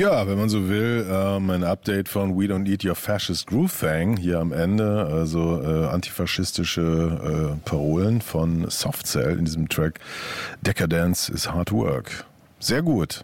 Ja, wenn man so will, ein Update von We Don't Eat Your Fascist Groove Thang hier am Ende, also antifaschistische Parolen von Soft Cell in diesem Track Decadence is Hard Work. Sehr gut.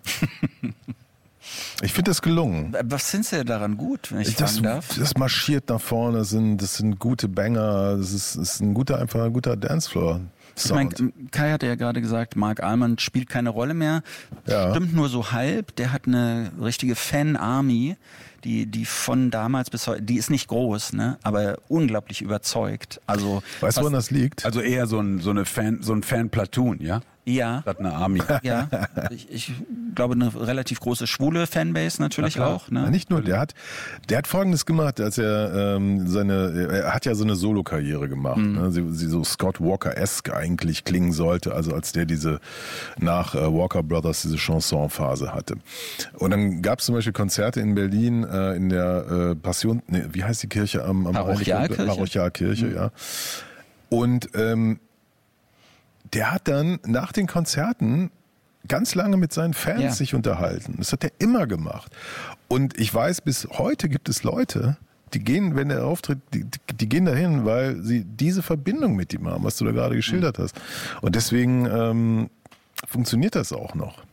Ich finde das gelungen. Was findest du daran gut, wenn ich fragen darf? Das marschiert nach vorne, das sind gute Banger, das ist ein guter Dancefloor. Ich meine, Kai hatte ja gerade gesagt, Mark Almond spielt keine Rolle mehr. Ja. Stimmt nur so halb. Der hat eine richtige Fan-Army, die von damals bis heute, die ist nicht groß, ne, aber unglaublich überzeugt. Also, weißt du, woran das liegt? Also eher so ein Fan-Platoon, ja? Ja. Statt eine Army. Ja. Ich glaube, eine relativ große schwule Fanbase natürlich auch. Ne? Nicht nur, der hat Folgendes gemacht, als er hat ja so eine Solo-Karriere gemacht, ne? Sie so Scott Walker-esque eigentlich klingen sollte, also als der nach Walker Brothers diese Chanson-Phase hatte. Und dann gab es zum Beispiel Konzerte in Berlin in der Passion, wie heißt die Kirche? Parochialkirche, ja. Und der hat dann nach den Konzerten ganz lange mit seinen Fans sich unterhalten. Das hat er immer gemacht. Und ich weiß, bis heute gibt es Leute, die gehen, wenn er auftritt, die gehen dahin, weil sie diese Verbindung mit ihm haben, was du da gerade geschildert hast. Und deswegen funktioniert das auch noch.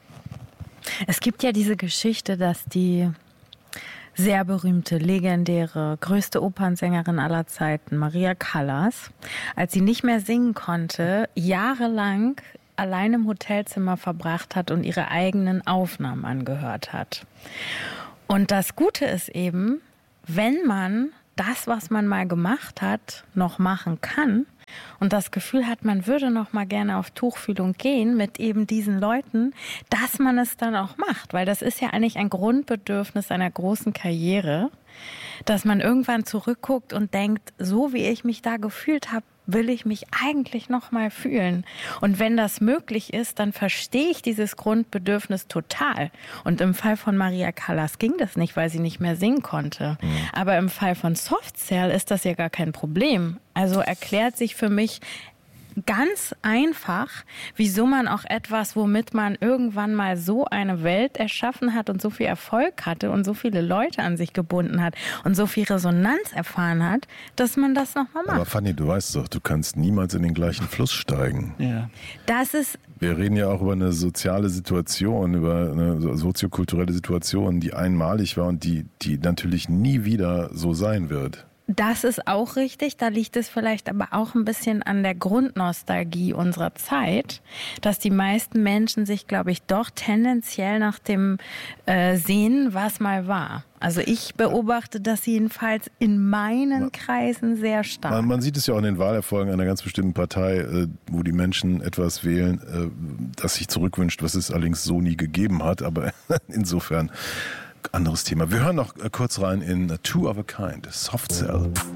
Es gibt ja diese Geschichte, dass die sehr berühmte, legendäre, größte Opernsängerin aller Zeiten, Maria Callas, als sie nicht mehr singen konnte, jahrelang allein im Hotelzimmer verbracht hat und ihre eigenen Aufnahmen angehört hat. Und das Gute ist eben, wenn man das, was man mal gemacht hat, noch machen kann und das Gefühl hat, man würde noch mal gerne auf Tuchfühlung gehen mit eben diesen Leuten, dass man es dann auch macht. Weil das ist ja eigentlich ein Grundbedürfnis einer großen Karriere, dass man irgendwann zurückguckt und denkt, so wie ich mich da gefühlt habe, will ich mich eigentlich noch mal fühlen. Und wenn das möglich ist, dann verstehe ich dieses Grundbedürfnis total. Und im Fall von Maria Callas ging das nicht, weil sie nicht mehr singen konnte. Aber im Fall von Soft Cell ist das ja gar kein Problem. Also erklärt sich für mich ganz einfach, wieso man auch etwas, womit man irgendwann mal so eine Welt erschaffen hat und so viel Erfolg hatte und so viele Leute an sich gebunden hat und so viel Resonanz erfahren hat, dass man das nochmal macht. Aber Fanny, du weißt doch, du kannst niemals in den gleichen Fluss steigen. Ja. Wir reden ja auch über eine soziale Situation, über eine soziokulturelle Situation, die einmalig war und die natürlich nie wieder so sein wird. Das ist auch richtig, da liegt es vielleicht aber auch ein bisschen an der Grundnostalgie unserer Zeit, dass die meisten Menschen sich, glaube ich, doch tendenziell nach dem sehnen, was mal war. Also ich beobachte das jedenfalls in meinen Kreisen sehr stark. Man sieht es ja auch in den Wahlerfolgen einer ganz bestimmten Partei, wo die Menschen etwas wählen, das sich zurückwünscht, was es allerdings so nie gegeben hat, aber insofern anderes Thema. Wir hören noch kurz rein in Two of a Kind, Soft Cell.